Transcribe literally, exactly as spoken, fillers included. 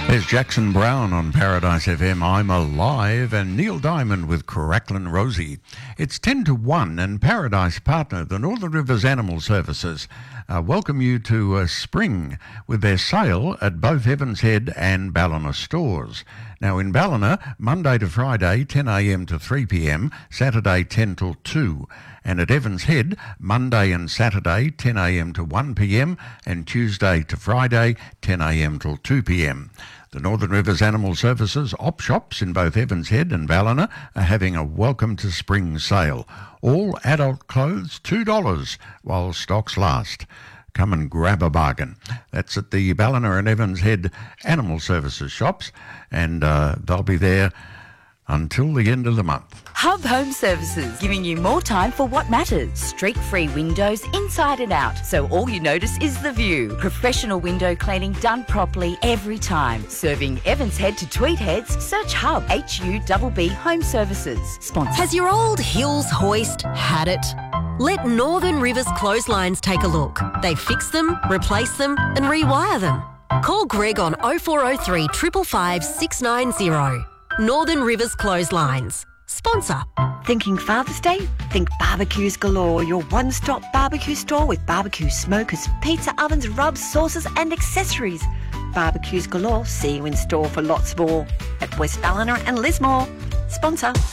There's Jackson Brown on Paradise F M, I'm Alive, and Neil Diamond with Crackling Rosie. It's ten to one, and Paradise partner, the Northern Rivers Animal Services, uh, welcome you to uh, spring with their sale at both Evans Head and Ballina stores. Now in Ballina, Monday to Friday, ten a m to three p m, Saturday ten till two. And at Evans Head, Monday and Saturday, ten a m to one p m, and Tuesday to Friday, ten a m till two p m. The Northern Rivers Animal Services op shops in both Evans Head and Ballina are having a welcome to spring sale. All adult clothes two dollars while stocks last. Come and grab a bargain. That's at the Ballina and Evans Head Animal Services shops, and uh, they'll be there until the end of the month. Hub Home Services, giving you more time for what matters. Streak-free windows inside and out, so all you notice is the view. Professional window cleaning done properly every time. Serving Evans Head to Tweed Heads, search Hub, H U B B Home Services. Sponsor. Has your old Hills hoist had it? Let Northern Rivers Clotheslines take a look. They fix them, replace them and rewire them. Call Greg on oh four oh three, five five five, six nine oh. Northern Rivers Clotheslines. Sponsor. Thinking Father's Day? Think Barbecues Galore, your one-stop barbecue store with barbecue smokers, pizza ovens, rubs, sauces and accessories. Barbecues Galore, see you in store for lots more at West Ballina and Lismore. Sponsor.